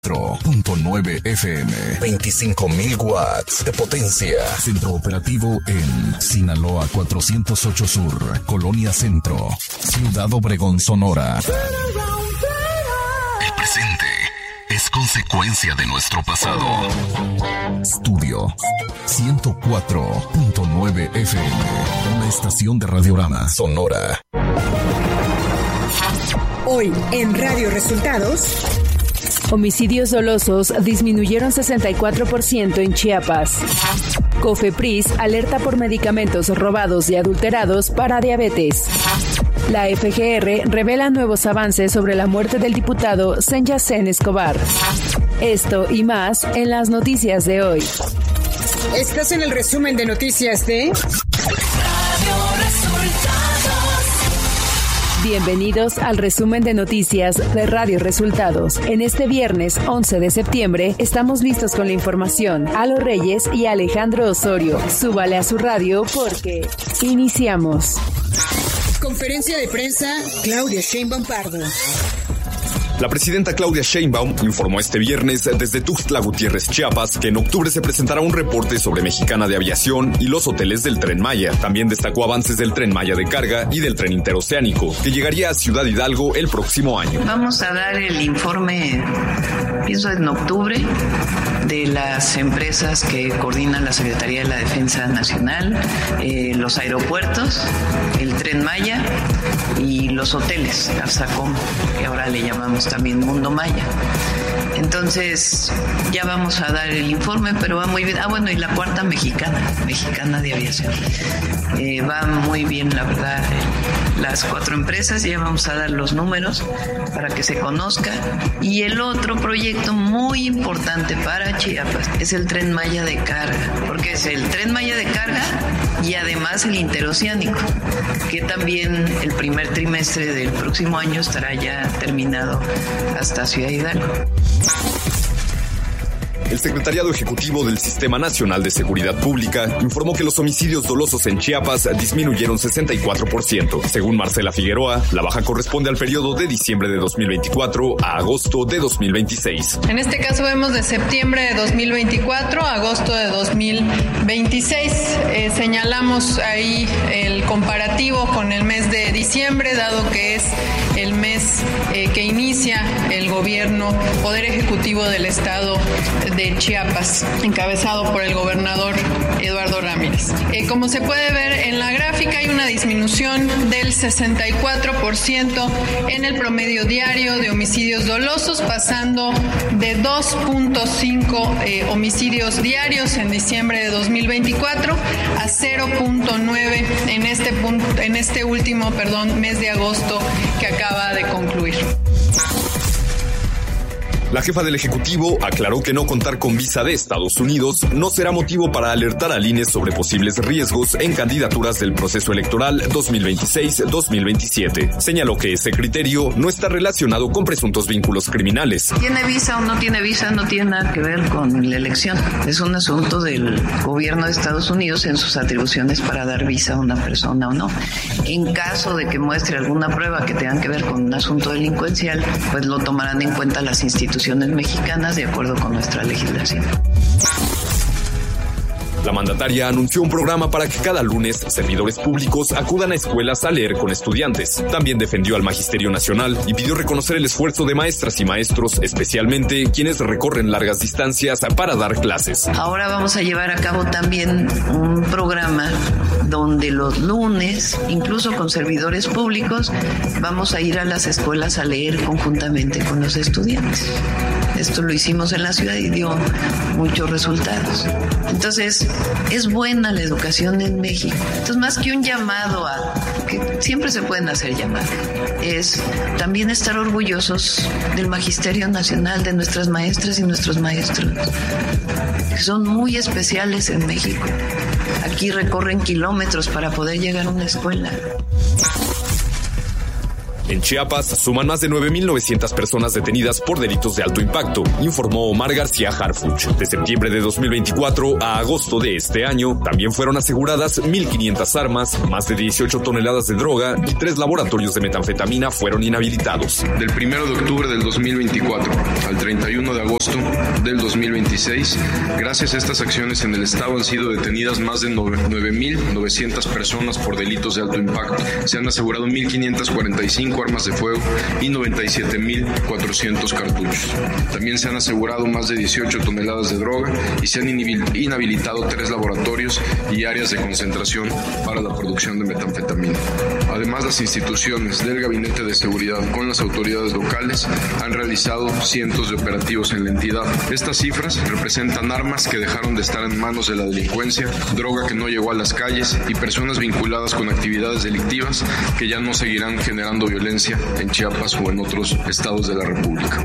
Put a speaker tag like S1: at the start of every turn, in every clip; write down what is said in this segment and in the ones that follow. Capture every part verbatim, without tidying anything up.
S1: cuatro punto nueve F M, veinticinco mil watts de potencia. Centro operativo en Sinaloa cuatrocientos ocho Sur, Colonia Centro, Ciudad Obregón, Sonora. El presente es consecuencia de nuestro pasado. Estudio ciento cuatro punto nueve F M, una estación de Radiorama Sonora.
S2: Hoy en Radio Resultados.
S3: Homicidios dolosos disminuyeron sesenta y cuatro por ciento en Chiapas. Cofepris alerta por medicamentos robados y adulterados para diabetes. La F G R revela nuevos avances sobre la muerte del diputado Senyacén Escobar. Esto y más en las noticias de hoy.
S2: Estás en el resumen de noticias de Radio
S3: Resultados. Bienvenidos al resumen de noticias de Radio Resultados. En este viernes once de septiembre estamos listos con la información. Alo Reyes y Alejandro Osorio. Súbale a su radio porque iniciamos.
S2: Conferencia de prensa, Claudia Sheinbaum Pardo.
S4: La presidenta Claudia Sheinbaum informó este viernes desde Tuxtla Gutiérrez, Chiapas, que en octubre se presentará un reporte sobre Mexicana de Aviación y los hoteles del Tren Maya. También destacó avances del Tren Maya de carga y del Tren Interoceánico, que llegaría a Ciudad Hidalgo el próximo año.
S5: Vamos a dar el informe, pienso en octubre, de las empresas que coordinan la Secretaría de la Defensa Nacional, eh, los aeropuertos, el Tren Maya y los hoteles, Arsacom, que ahora le llamamos también Mundo Maya. Entonces, ya vamos a dar el informe, pero va muy bien. Ah, bueno, y la cuarta mexicana, mexicana de aviación. Eh, va muy bien, la verdad, eh, las cuatro empresas, ya vamos a dar los números para que se conozca. Y el otro proyecto muy importante para Chiapas es el Tren Maya de carga, porque es el Tren Maya de carga y además el interoceánico, que también el primer trimestre del próximo año estará ya terminado hasta Ciudad Hidalgo.
S4: El Secretariado Ejecutivo del Sistema Nacional de Seguridad Pública informó que los homicidios dolosos en Chiapas disminuyeron sesenta y cuatro por ciento. Según Marcela Figueroa, la baja corresponde al periodo de diciembre de dos mil veinticuatro a agosto de dos mil veintiséis.
S6: En este caso vemos de septiembre de dos mil veinticuatro a agosto de dos mil veintiséis. Eh, señalamos ahí el comparativo con el mes de diciembre, dado que es el mes eh, que inicia el gobierno, Poder Ejecutivo del Estado de de Chiapas, encabezado por el gobernador Eduardo Ramírez. Eh, como se puede ver en la gráfica, hay una disminución del sesenta y cuatro por ciento en el promedio diario de homicidios dolosos, pasando de dos punto cinco eh, homicidios diarios en diciembre de dos mil veinticuatro a cero punto nueve en este punto, en este último, perdón, mes de agosto que acaba de concluir.
S4: La jefa del Ejecutivo aclaró que no contar con visa de Estados Unidos no será motivo para alertar al I N E sobre posibles riesgos en candidaturas del proceso electoral dos mil veintiséis dos mil veintisiete. Señaló que ese criterio no está relacionado con presuntos vínculos criminales.
S5: Tiene visa o no tiene visa no tiene nada que ver con la elección. Es un asunto del gobierno de Estados Unidos en sus atribuciones para dar visa a una persona o no. En caso de que muestre alguna prueba que tenga que ver con un asunto delincuencial, pues lo tomarán en cuenta las instituciones mexicanas de acuerdo con nuestra legislación.
S4: La mandataria anunció un programa para que cada lunes servidores públicos acudan a escuelas a leer con estudiantes. También defendió al Magisterio Nacional y pidió reconocer el esfuerzo de maestras y maestros, especialmente quienes recorren largas distancias para dar clases.
S5: Ahora vamos a llevar a cabo también un programa donde los lunes, incluso con servidores públicos, vamos a ir a las escuelas a leer conjuntamente con los estudiantes. Esto lo hicimos en la ciudad y dio muchos resultados. Entonces, es buena la educación en México. Entonces, más que un llamado a, que siempre se pueden hacer llamadas, es también estar orgullosos del Magisterio Nacional, de nuestras maestras y nuestros maestros, que son muy especiales en México. Aquí recorren kilómetros para poder llegar a una escuela.
S4: En Chiapas suman más de nueve mil novecientas personas detenidas por delitos de alto impacto, informó Omar García Harfuch. De septiembre de dos mil veinticuatro a agosto de este año, también fueron aseguradas mil quinientas armas, más de dieciocho toneladas de droga y tres laboratorios de metanfetamina fueron inhabilitados.
S7: Del primero de octubre del dos mil veinticuatro al treinta y uno de agosto del dos mil veintiséis, gracias a estas acciones en el estado han sido detenidas más de nueve mil novecientas personas por delitos de alto impacto. Se han asegurado mil quinientas cuarenta y cinco armas de fuego y noventa y siete mil cuatrocientos cartuchos. También se han asegurado más de dieciocho toneladas de droga y se han inhabilitado tres laboratorios y áreas de concentración para la producción de metanfetamina. Además, las instituciones del Gabinete de Seguridad con las autoridades locales han realizado cientos de operativos en la entidad. Estas cifras representan armas que dejaron de estar en manos de la delincuencia, droga que no llegó a las calles y personas vinculadas con actividades delictivas que ya no seguirán generando violencia en Chiapas o en otros estados de la República.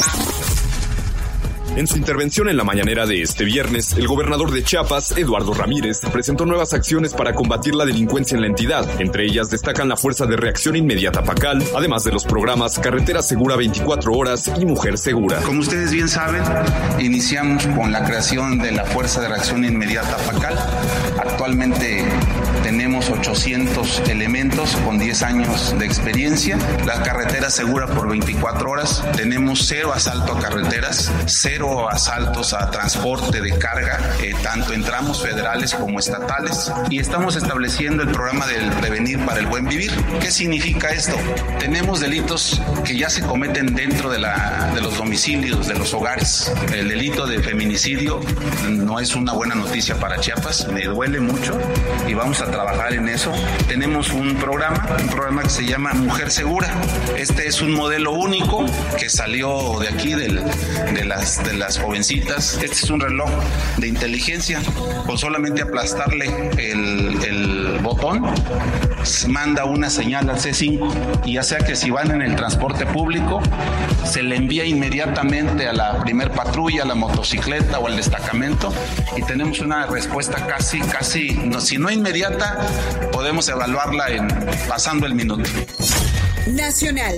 S4: En su intervención en la mañanera de este viernes, el gobernador de Chiapas, Eduardo Ramírez, presentó nuevas acciones para combatir la delincuencia en la entidad. Entre ellas destacan la Fuerza de Reacción Inmediata Pacal, además de los programas Carretera Segura veinticuatro horas y Mujer Segura.
S8: Como ustedes bien saben, iniciamos con la creación de la Fuerza de Reacción Inmediata Pacal. Actualmente tenemos ochocientos elementos con diez años de experiencia. La carretera segura por veinticuatro horas. Tenemos cero asalto a carreteras, cero asaltos a transporte de carga, eh, tanto en tramos federales como estatales. Y estamos estableciendo el programa del Prevenir para el Buen Vivir. ¿Qué significa esto? Tenemos delitos que ya se cometen dentro de, la, de los domicilios, de los hogares. El delito de feminicidio no es una buena noticia para Chiapas, me duele mucho y vamos a trabajar en eso. Tenemos un programa, un programa que se llama Mujer Segura. Este es un modelo único que salió de aquí, del, de, las, de las jovencitas. Este es un reloj de inteligencia. Con solamente aplastarle el, el botón, manda una señal al C cinco y ya sea que si van en el transporte público, se le envía inmediatamente a la primer patrulla, a la motocicleta o al destacamento y tenemos una respuesta casi, casi, no, si no inmediata, podemos evaluarla en pasando el minuto.
S2: Nacional.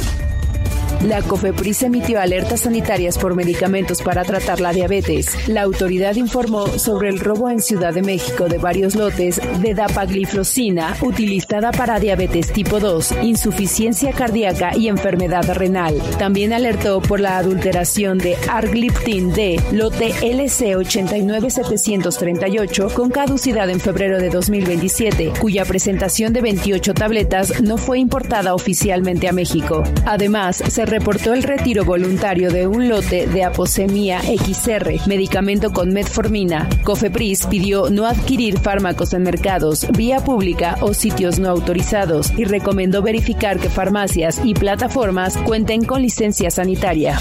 S3: La COFEPRIS emitió alertas sanitarias por medicamentos para tratar la diabetes. La autoridad informó sobre el robo en Ciudad de México de varios lotes de dapagliflozina utilizada para diabetes tipo dos, insuficiencia cardíaca y enfermedad renal. También alertó por la adulteración de Argliptin D, lote L C ochenta y nueve setecientos treinta y ocho, con caducidad en febrero de dos mil veintisiete, cuya presentación de veintiocho tabletas no fue importada oficialmente a México. Además, se reportó el retiro voluntario de un lote de aposemia X R, medicamento con metformina. COFEPRIS pidió no adquirir fármacos en mercados, vía pública o sitios no autorizados y recomendó verificar que farmacias y plataformas cuenten con licencia sanitaria.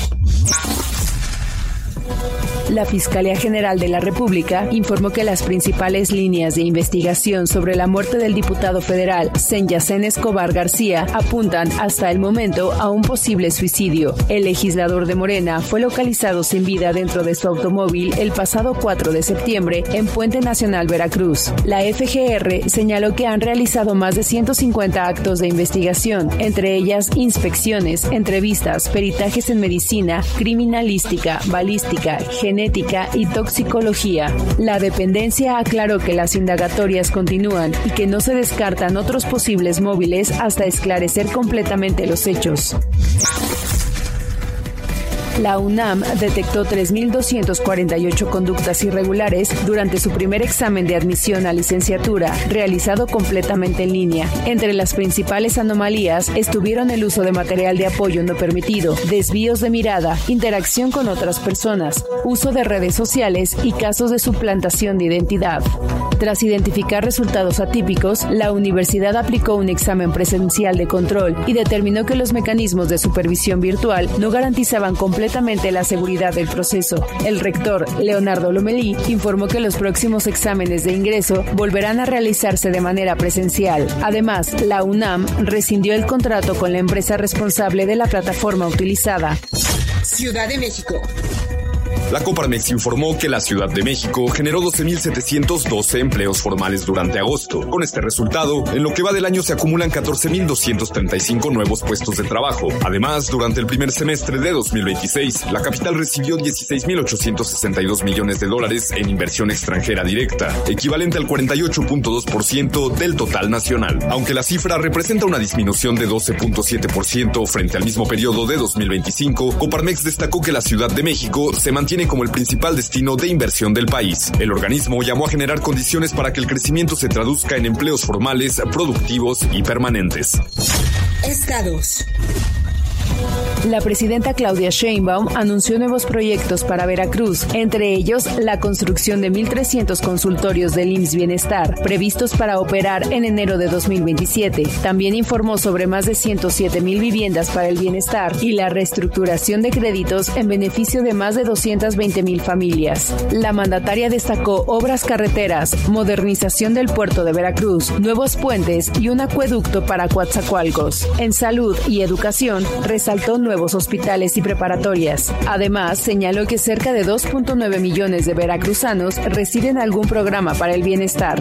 S3: La Fiscalía General de la República informó que las principales líneas de investigación sobre la muerte del diputado federal Senyacén Escobar García apuntan hasta el momento a un posible suicidio. El legislador de Morena fue localizado sin vida dentro de su automóvil el pasado cuatro de septiembre en Puente Nacional, Veracruz. La F G R señaló que han realizado más de ciento cincuenta actos de investigación, entre ellas inspecciones, entrevistas, peritajes en medicina, criminalística, balística, genética y toxicología. La dependencia aclaró que las indagatorias continúan y que no se descartan otros posibles móviles hasta esclarecer completamente los hechos. La UNAM detectó tres mil doscientas cuarenta y ocho conductas irregulares durante su primer examen de admisión a licenciatura, realizado completamente en línea. Entre las principales anomalías estuvieron el uso de material de apoyo no permitido, desvíos de mirada, interacción con otras personas, uso de redes sociales y casos de suplantación de identidad. Tras identificar resultados atípicos, la universidad aplicó un examen presencial de control y determinó que los mecanismos de supervisión virtual no garantizaban completamente la seguridad del proceso. El rector, Leonardo Lomelí, informó que los próximos exámenes de ingreso volverán a realizarse de manera presencial. Además, la UNAM rescindió el contrato con la empresa responsable de la plataforma utilizada.
S2: Ciudad de México.
S4: La Coparmex informó que la Ciudad de México generó doce mil setecientos doce empleos formales durante agosto. Con este resultado, en lo que va del año se acumulan catorce mil doscientos treinta y cinco nuevos puestos de trabajo. Además, durante el primer semestre de dos mil veintiséis, la capital recibió dieciséis mil ochocientos sesenta y dos millones de dólares en inversión extranjera directa, equivalente al cuarenta y ocho punto dos por ciento del total nacional. Aunque la cifra representa una disminución de doce punto siete por ciento frente al mismo periodo de dos mil veinticinco, Coparmex destacó que la Ciudad de México se mantiene como el principal destino de inversión del país. El organismo llamó a generar condiciones para que el crecimiento se traduzca en empleos formales, productivos y permanentes.
S2: Estados.
S3: La presidenta Claudia Sheinbaum anunció nuevos proyectos para Veracruz, entre ellos la construcción de mil trescientos consultorios del I M S S Bienestar, previstos para operar en enero de dos mil veintisiete. También informó sobre más de ciento siete mil viviendas para el bienestar y la reestructuración de créditos en beneficio de más de doscientas veinte mil familias. La mandataria destacó obras carreteras, modernización del puerto de Veracruz, nuevos puentes y un acueducto para Coatzacoalcos. En salud y educación, resaltó nuevos hospitales y preparatorias. Además, señaló que cerca de dos punto nueve millones de veracruzanos reciben algún programa para el bienestar.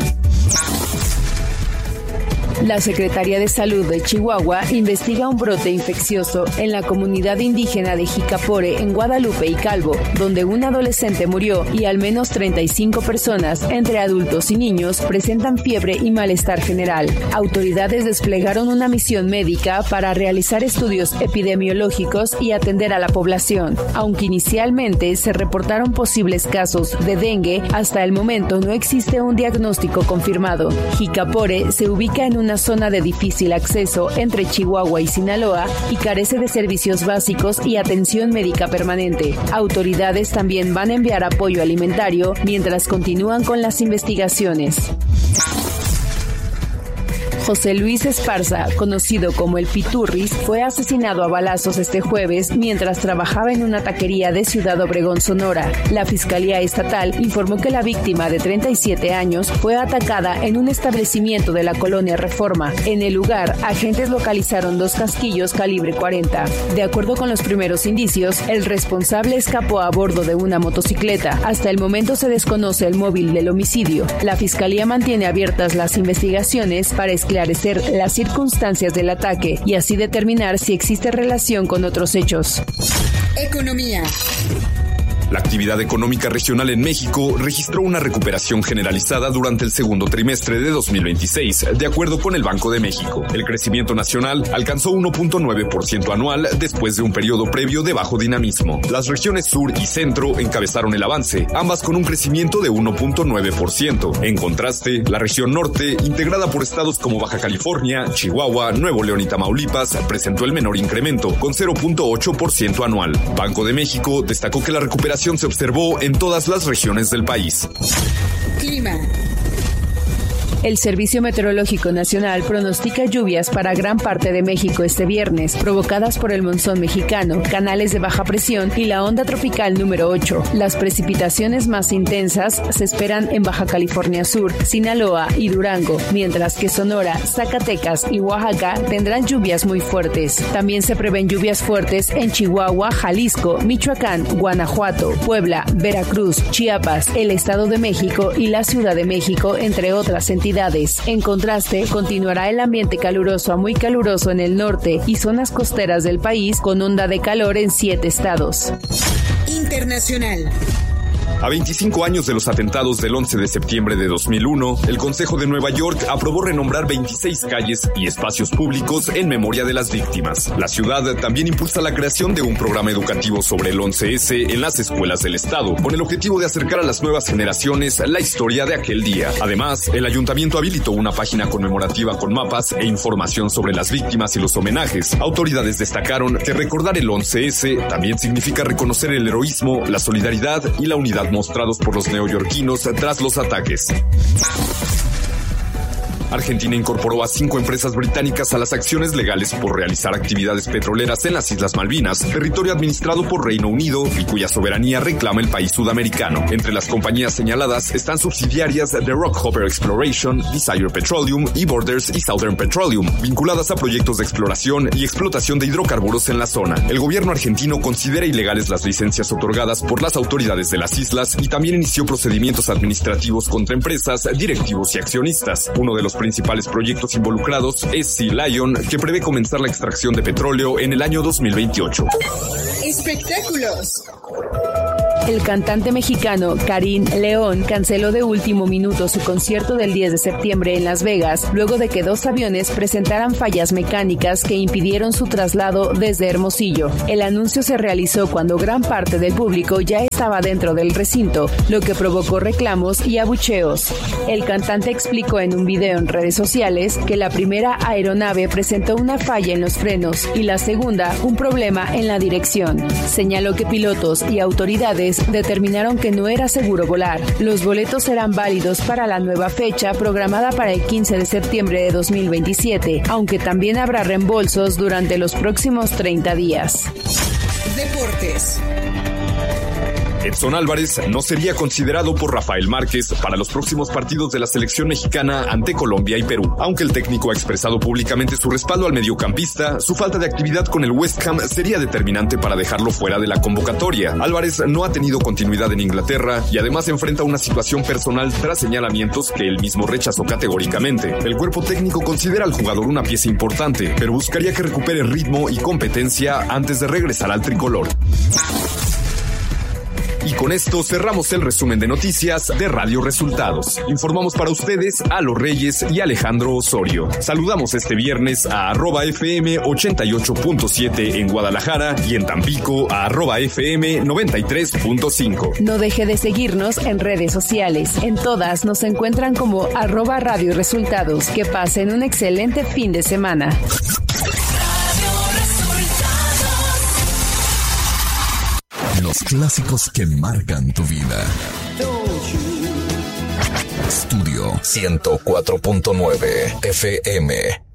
S3: La Secretaría de Salud de Chihuahua investiga un brote infeccioso en la comunidad indígena de Jicapore, en Guadalupe y Calvo, donde un adolescente murió y al menos treinta y cinco personas, entre adultos y niños, presentan fiebre y malestar general. Autoridades desplegaron una misión médica para realizar estudios epidemiológicos y atender a la población. Aunque inicialmente se reportaron posibles casos de dengue, hasta el momento no existe un diagnóstico confirmado. Jicapore se ubica en una zona de difícil acceso entre Chihuahua y Sinaloa y carece de servicios básicos y atención médica permanente. Autoridades también van a enviar apoyo alimentario mientras continúan con las investigaciones. José Luis Esparza, conocido como el Piturris, fue asesinado a balazos este jueves mientras trabajaba en una taquería de Ciudad Obregón, Sonora. La Fiscalía Estatal informó que la víctima, de treinta y siete años, fue atacada en un establecimiento de la colonia Reforma. En el lugar, agentes localizaron dos casquillos calibre cuarenta. De acuerdo con los primeros indicios, el responsable escapó a bordo de una motocicleta. Hasta el momento se desconoce el móvil del homicidio. La Fiscalía mantiene abiertas las investigaciones para esclarecer las circunstancias del ataque y así determinar si existe relación con otros hechos.
S2: Economía.
S4: La actividad económica regional en México registró una recuperación generalizada durante el segundo trimestre de dos mil veintiséis, de acuerdo con el Banco de México. El crecimiento nacional alcanzó uno punto nueve por ciento anual después de un periodo previo de bajo dinamismo. Las regiones sur y centro encabezaron el avance, ambas con un crecimiento de uno punto nueve por ciento. En contraste, la región norte, integrada por estados como Baja California, Chihuahua, Nuevo León y Tamaulipas, presentó el menor incremento, con cero punto ocho por ciento anual. Banco de México destacó que la recuperación se observó en todas las regiones del país.
S2: Clima.
S3: El Servicio Meteorológico Nacional pronostica lluvias para gran parte de México este viernes, provocadas por el monzón mexicano, canales de baja presión y la onda tropical número ocho. Las precipitaciones más intensas se esperan en Baja California Sur, Sinaloa y Durango, mientras que Sonora, Zacatecas y Oaxaca tendrán lluvias muy fuertes. También se prevén lluvias fuertes en Chihuahua, Jalisco, Michoacán, Guanajuato, Puebla, Veracruz, Chiapas, el Estado de México y la Ciudad de México, entre otras entidades. En contraste, continuará el ambiente caluroso a muy caluroso en el norte y zonas costeras del país, con onda de calor en siete estados.
S2: Internacional.
S4: A veinticinco años de los atentados del once de septiembre de dos mil uno, el Consejo de Nueva York aprobó renombrar veintiséis calles y espacios públicos en memoria de las víctimas. La ciudad también impulsa la creación de un programa educativo sobre el once ese en las escuelas del estado, con el objetivo de acercar a las nuevas generaciones la historia de aquel día. Además, el ayuntamiento habilitó una página conmemorativa con mapas e información sobre las víctimas y los homenajes. Autoridades destacaron que recordar el once ese también significa reconocer el heroísmo, la solidaridad y la unidad mostrados por los neoyorquinos tras los ataques. Argentina incorporó a cinco empresas británicas a las acciones legales por realizar actividades petroleras en las Islas Malvinas, territorio administrado por Reino Unido y cuya soberanía reclama el país sudamericano. Entre las compañías señaladas están subsidiarias de Rockhopper Exploration, Desire Petroleum y Borders y Southern Petroleum, vinculadas a proyectos de exploración y explotación de hidrocarburos en la zona. El gobierno argentino considera ilegales las licencias otorgadas por las autoridades de las islas y también inició procedimientos administrativos contra empresas, directivos y accionistas. Uno de los principales proyectos involucrados es Sea Lion, que prevé comenzar la extracción de petróleo en el año dos mil veintiocho.
S2: Espectáculos.
S3: El cantante mexicano Karim León canceló de último minuto su concierto del diez de septiembre en Las Vegas, luego de que dos aviones presentaran fallas mecánicas que impidieron su traslado desde Hermosillo. El anuncio se realizó cuando gran parte del público ya estaba dentro del recinto, lo que provocó reclamos y abucheos. El cantante explicó en un video en redes sociales que la primera aeronave presentó una falla en los frenos y la segunda un problema en la dirección. Señaló que pilotos y autoridades determinaron que no era seguro volar. Los boletos serán válidos para la nueva fecha programada para el quince de septiembre de dos mil veintisiete, aunque también habrá reembolsos durante los próximos treinta días.
S2: Deportes.
S4: Edson Álvarez no sería considerado por Rafael Márquez para los próximos partidos de la selección mexicana ante Colombia y Perú. Aunque el técnico ha expresado públicamente su respaldo al mediocampista, su falta de actividad con el West Ham sería determinante para dejarlo fuera de la convocatoria. Álvarez no ha tenido continuidad en Inglaterra y además enfrenta una situación personal tras señalamientos que él mismo rechazó categóricamente. El cuerpo técnico considera al jugador una pieza importante, pero buscaría que recupere ritmo y competencia antes de regresar al tricolor. Y con esto cerramos el resumen de noticias de Radio Resultados. Informamos para ustedes a Los Reyes y Alejandro Osorio. Saludamos este viernes a arroba F M ochenta y ocho punto siete en Guadalajara y en Tampico a arroba F M noventa y tres punto cinco.
S3: No deje de seguirnos en redes sociales. En todas nos encuentran como arroba Radio Resultados. Que pasen un excelente fin de semana.
S1: Los clásicos que marcan tu vida. Estudio ciento cuatro punto nueve F M.